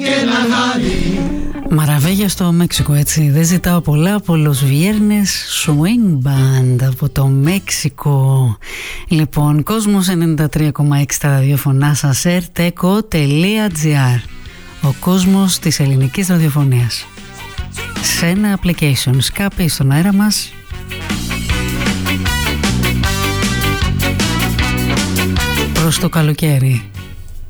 Μαραβέγια στο Μέξικο, έτσι. Δεν ζητάω πολλά από Los Viernes Swing Band από το Μέξικο. Λοιπόν, Κόσμος 93,6 στα ραδιοφωνά σας, rteco.gr. Ο κόσμος της ελληνικής ραδιοφωνίας. Σε ένα application, σκάπη στον αέρα μας. Προς το καλοκαίρι.